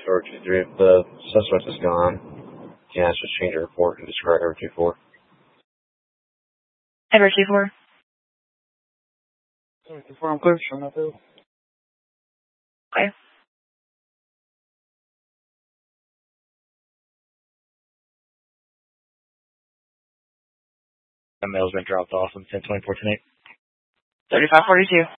Or 23, the suspect is gone. Yeah, just change your report and discard Edward 24. Edward 24. Edward 24, I'm clear. Showing up there. Okay. The mail's been dropped off on 10-24 tonight. 3542.